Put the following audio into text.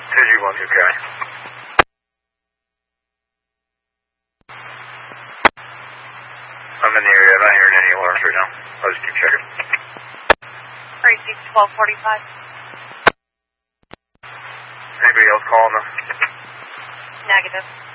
2G1, okay. I'm in the area. I'm not hearing any alarms right now. I'll just keep checking. Alright, 1245. Anybody else calling them? Negative.